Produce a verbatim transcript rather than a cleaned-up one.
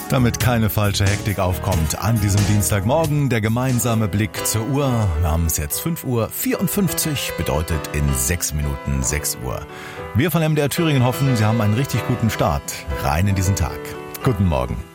Damit keine falsche Hektik aufkommt an diesem Dienstagmorgen, der gemeinsame Blick zur Uhr. Wir haben es jetzt fünf Uhr vierundfünfzig, bedeutet in sechs Minuten sechs Uhr. Wir von M D R Thüringen hoffen, Sie haben einen richtig guten Start rein in diesen Tag. Guten Morgen.